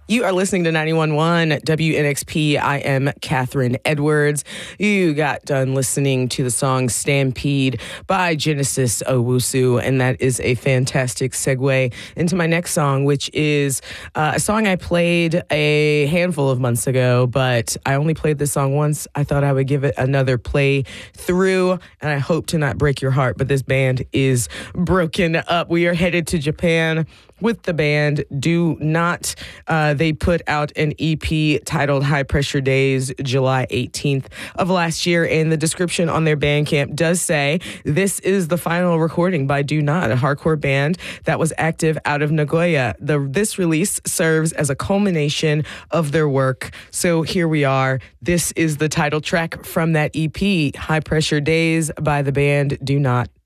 You are listening to 91.1 WNXP. I am Catherine Edwards. You got done listening to the song Stampede by Genesis Owusu, and that is a fantastic segue into my next song, which is a song I played a handful of months ago, but I only played this song once. I thought I would give it another play through, and I hope to not break your heart, but this band is broken up. We are headed to Japan with the band Do Not. They put out an EP titled High Pressure Days July 18th of last year, and the description on their Bandcamp does say this is the final recording by Do Not, a hardcore band that was active out of Nagoya. This release serves as a culmination of their work. So here we are. This is the title track from that EP, High Pressure Days by the band Do Not.